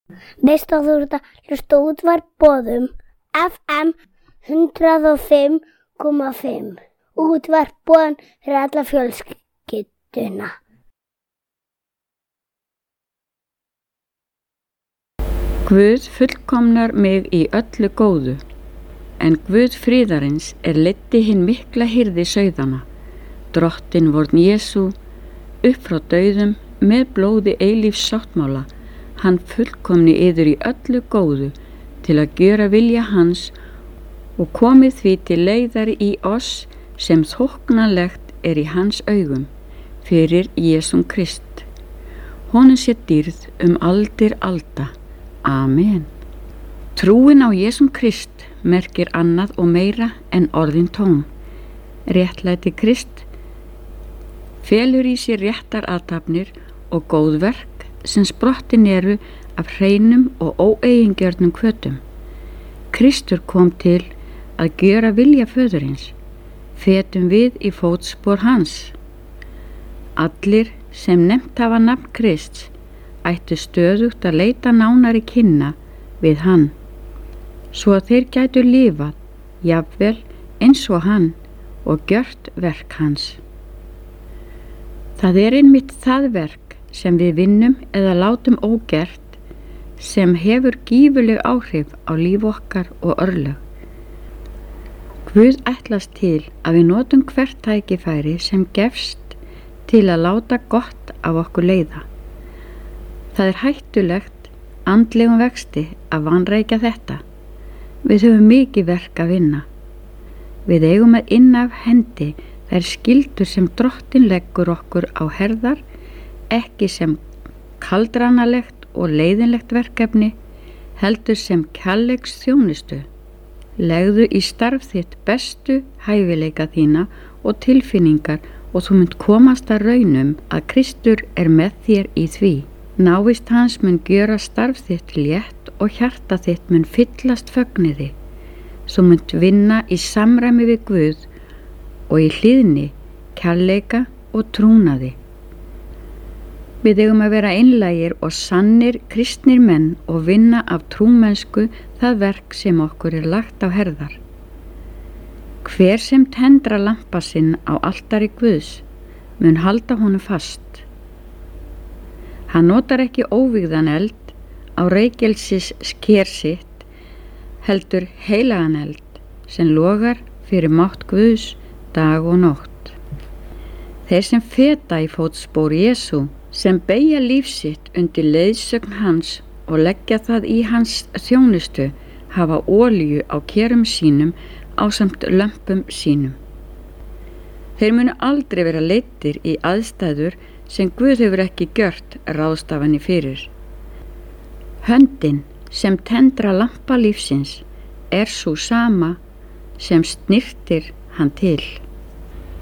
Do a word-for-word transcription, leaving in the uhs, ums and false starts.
Veistu að þú ert að hlusta á Útvarp Boðum F M hundrað og fimm komma fimm. Útvarp Boðum fyrir alla fjölskylduna. Guð fullkomnar mig í öllu góðu, en Guð friðarins er leiddi hinn mikla hirði sauðana, Drottinn vorn Jesú, upp frá dauðum með blóði eilífs sáttmála, hann fullkomni yður í öllu góðu til að gjöra vilja hans og komið því til leiðar í oss sem þóknanlegt er í hans augum fyrir Jesum Krist. Honum sé dýrð um aldir alda. Amen. Trúin á Jesum Krist merkir annað og meira en orðin tóm. Réttlæti Krist felur í sér réttar athafnir og góð verk sem sprottin eru af hreinum og óeigingjörnum hvötum. Kristur kom til að gjöra vilja föðurins, fetum við í fótspor hans. Allir sem nefnt hafa nafn Krists ættu stöðugt að leita nánari kynna við hann, svo að þeir gætu lifað, jafnvel eins og hann og gjört verk hans. Það er einmitt það verk sem við vinnum eða látum ógert sem hefur gífurleg áhrif á líf okkar og örlög. Guð ætlast til að við notum hvert tækifæri sem gefst til að láta gott af okkur leiða. Það er hættulegt andlegum vexti að vanrækja þetta. Við höfum mikið verk að vinna. Við eigum að inna af hendi þær skyldur sem Drottinn leggur okkur á herðar, ekki sem kaldranalegt og leiðinlegt verkefni, heldur sem kærleiks þjónustu. Legðu í starf þitt bestu hæfileika þína og tilfinningar og þú munt komast að raunum að Kristur er með þér í því. Návist hans mun gjöra starf þitt létt og hjarta þitt mun fyllast fögnuði. Þú munt vinna í samræmi við Guð og í hlýðni, kærleika og trúnaði. Við eigum að vera einlægir og sannir kristnir menn og vinna af trúmennsku það verk sem okkur er lagt á herðar. Hver sem tendra lampa sinn á altari Guðs mun halda honum fast. Hann notar ekki óvígðan eld á reykelsis sker sitt, heldur heilagan eld sem logar fyrir mátt Guðs dag og nótt. Þeir sem feta í fótspor Jesú, sem beygja líf sitt undir leiðsögn hans og leggja það í hans þjónustu, hafa olíu á kerum sínum ásamt lömpum sínum. Þeir munu aldrei vera leiddir í aðstæður sem Guð hefur ekki gjört ráðstafanir fyrir. Höndin sem tendra lampa lífsins er sú sama sem snyrtir hann til.